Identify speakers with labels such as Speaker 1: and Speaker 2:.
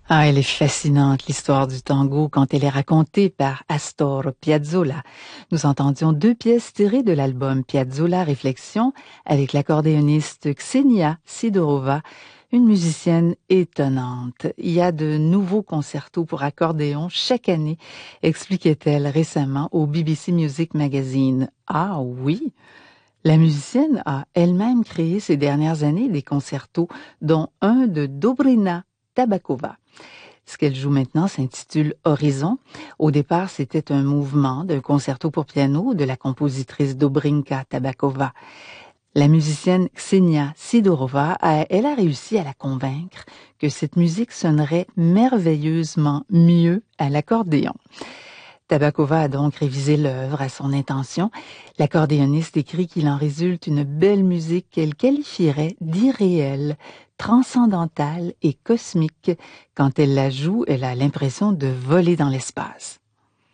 Speaker 1: Ah, elle est fascinante, l'histoire du tango, quand elle est racontée par Astor Piazzolla. Nous entendions deux pièces tirées de l'album Piazzolla Réflexion avec l'accordéoniste Ksenia Sidorova, une musicienne étonnante. Il y a de nouveaux concertos pour accordéon chaque année, expliquait-elle récemment au BBC Music Magazine. Ah oui! La musicienne a elle-même créé ces dernières années des concertos, dont un de Dobrina Tabakova. Ce qu'elle joue maintenant s'intitule Horizon. Au départ, c'était un mouvement d'un concerto pour piano de la compositrice Dobrinka Tabakova. La musicienne Ksenia Sidorova, elle a réussi à la convaincre que cette musique sonnerait merveilleusement mieux à l'accordéon. Tabakova a donc révisé l'œuvre à son intention. L'accordéoniste écrit qu'il en résulte une belle musique qu'elle qualifierait d'irréelle, transcendantale et cosmique. Quand elle la joue, elle a l'impression de voler dans l'espace.